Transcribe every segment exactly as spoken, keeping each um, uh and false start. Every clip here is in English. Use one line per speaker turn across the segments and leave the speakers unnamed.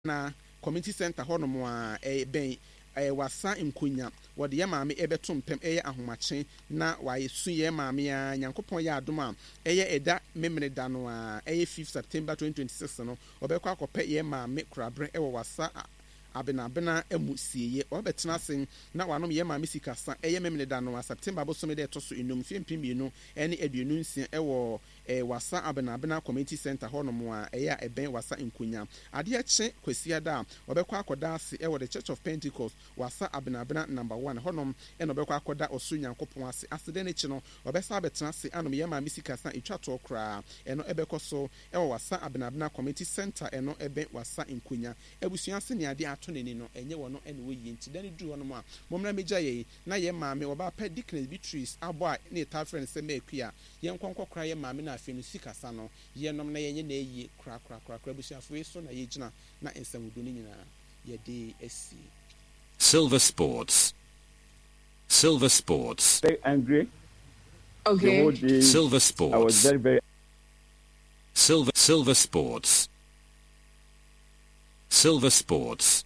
na community center hɔ nom a ɛyɛ bɛn ɛyɛ wasa nkonya wɔde yɛ maame ɛbɛto mpɛm ɛyɛ ahomakye na wayɛ su yɛ maame a nyankopɔn yɛ adom a ɛyɛ ɛda memene da no a ɛyɛ fifth September twenty twenty-six no ɔbɛkɔ akɔpɛ yɛ maame korabrɛ ɛwɔ wasa abenabena emu sieye ɔbɛtena ase na wanom yɛ maame sikasa ɛyɛ memene da no a September bosome de ɛtɔ so enum fie mpimienu ɛne aduonu nsia ɛwɔ eh, wasa abenabena community center hɔ nom a ɛyɛ a ɛbɛn wasa nkonya adeɛ kye kwasia da a ɔbɛkɔ akɔda ase ɛwɔ the Church of Pentecost wasa abenabena number one hɔ nom ɛna ɔbɛkɔ akɔda ɔsoro nyankopɔn ase asede ne kyi no ɔbɛsa abɛtena ase anom yɛ maame sikasa etwa toɔ koraa ɛno ɛbɛkɔ so ɛwɔ wasa abenabena community center ɛno ɛbɛn wasa nkonya abusua ase ne adeɛ ato ne ni no ɛnyɛ wɔ no ɛna wɔyie nti dane duru hɔ nom a mɔmra megya yɛ na yɛ maame wɔba pɛ Dickness Beatrice abɔ a ne ta friend sɛ mɛkua yɛn nkɔnkɔ kora yɛ maame na afei no sikasa no yɛnom na yɛnyɛ na ɛyie kora kora kora kora busuafo yi so na yɛgyina na nsɛmdo no nyinaa yɛde asi
Silver Sports Silver Sports
very angry
okay
day,
Silver Sports
I was very very
Silver Silver Sports Silver Sports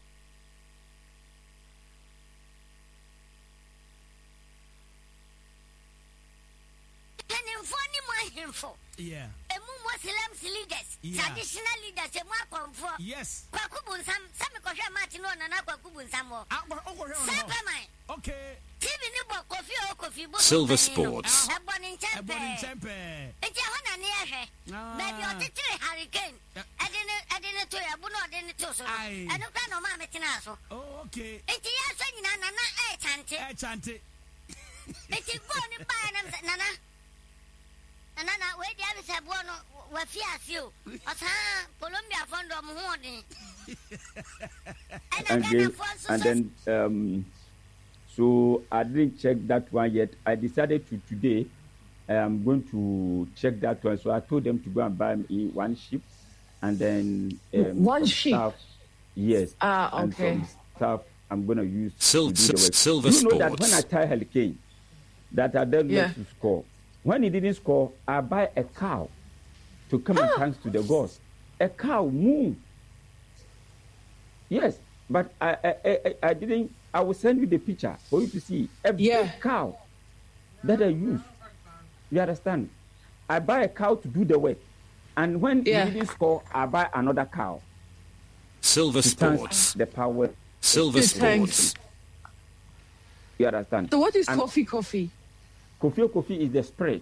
Yeah.
Emu Muslim leaders,
Yeah.
traditional leaders, emu akonfo.
Yes.
Kwakubun sam, sami kohwe mati no na na kwakubun samo.
Ah, but okay,
Sapa mai.
okay.
T V ni bo kofi o kofi bo.
Silver Sports.
Ebo ni
A body
nchempe.
temper.
Eje ho na ne ehwe.
Ah.
Baby o titire hurricane.
Yeah.
Ade ne ade ne to ya bu no ade ne to so.
Aye.
Eno kwa no ma metina so.
Oh, okay.
Enti ya so nyina na na e chante.
Eh, chante.
Enti go ni ba na nana. Nana na we dia bi se bo no wa fi ase o. Osa Colombia fondo mo ho din.
and then, and then um so I didn't check that one yet. I decided to today I'm going to check that one. So I told them to go and buy me one sheep and then um,
One
some
sheep?
Stuff, yes.
Ah,
and
okay.
some stuff I'm gonna use
Sil-
to do the
sil-
work.
Silver
You know that
Sports.
when I tie Hurricane, that I don't
Yeah.
want to score. When he didn't score, I buy a cow to come and thanks to the gods. A cow moo. Yes, but I, I, I, I didn't. I will send you the picture for you to see a
Yeah.
big cow that I use. You understand? I buy a cow to do the work, and when
Yeah.
he didn't score, I buy another cow
Silver
to thank
Sports
the power.
Silver
To thank-
Sports
You understand?
So what is
And
coffee coffee?
Kofi Kofi is the spirit.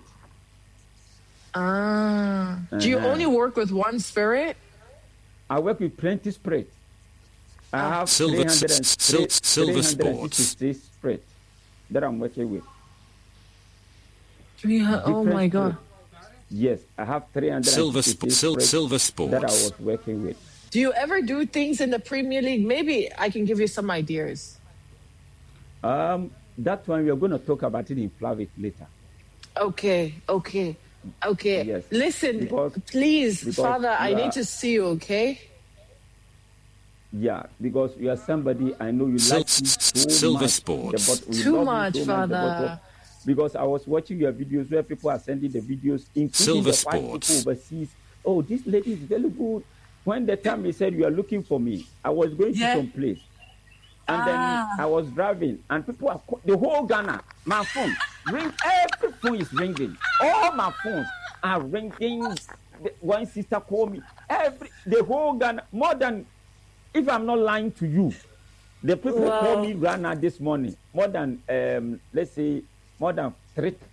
Ah. Do you
Uh-huh.
only work with one spirit?
I work with plenty spread. I
Ah.
have
Silver-
three hundred and
sil-
three-
silver
three hundred sixty-six spread that I'm working with.
Three hundred. Oh
Different
my God.
spread. Yes, I have three hundred
Silver
sixty-six
Sp- sil-
spread
Silver
that I
Sports
was working with.
Do you ever do things in the Premier League? Maybe I can give you some ideas.
Um, that one we are going to talk about it in private later.
Okay, okay, okay.
Yes,
Listen,
because-
please,
because
Father, I
you
need
are-
to see you, okay?
Yeah, because you are somebody I know you
Sil-
like me so
Silver
much.
Sports.
The bot- we
Too
love you
much,
so the
Father.
bottle. Because I was watching your videos where people are sending the videos, including
Silver
the white
Sports.
people overseas. Oh, this lady is very good. When the time he said you are looking for me, I was going
Yeah.
to some place. And
Ah.
then I was driving, and people are co- the whole Ghana, my phone, ring, every phone is ringing. All my phones are ringing. The- One sister called me. Every the whole Ghana, more than, if I'm not lying to you, the people
Wow.
called me Ghana this morning. More than um, let's say more than three